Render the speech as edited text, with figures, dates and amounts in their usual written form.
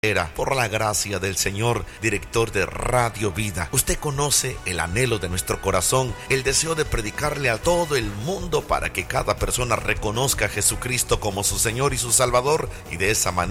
Por la gracia del Señor, director de Radio Vida. Usted conoce el anhelo de nuestro corazón, el deseo de predicarle a todo el mundo para que cada persona reconozca a Jesucristo como su Señor y su Salvador, y de esa manera